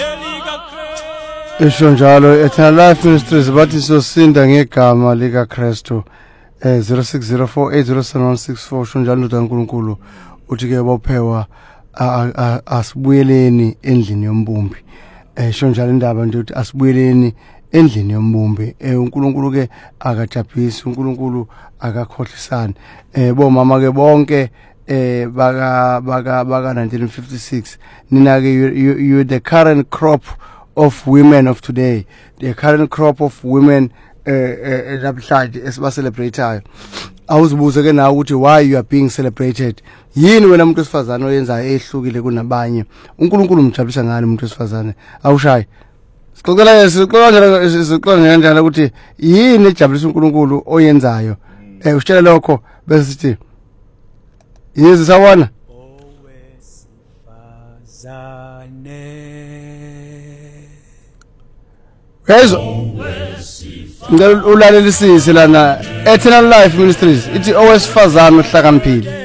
Isho njalo Eternal Life Ministries bathi sosinda ngegama lika Kristu 0604807164 sho njalo uNkulunkulu uthi ke bophewa asibuyeleni endlini yombumbi sho njalo indaba nje uthi asibuyeleni endlini yombumbi uNkulunkulu ke akajaphisi uNkulunkulu akakhohlisani bomama ke bonke baka 1956 nina ke you the current crop of women of today, the current crop of women namhlanje esiba celebrateayo. Awuzibuze ke nawe ukuthi why you are being celebrated. Yini wena umuntu wesifazane oyenza ehlukile kunabanye? uNkulunkulu umjabulisa ngani umuntu wesifazane? Awushayi. Sixoxa kanjani ukuthi yini ejabulisa uNkulunkulu oyenzayo? Usitshela lokho bese sithi Yesu sawana. Guys, ngilalelisise lana Eternal Life Ministries ithi owesifazane ohlakaniphile.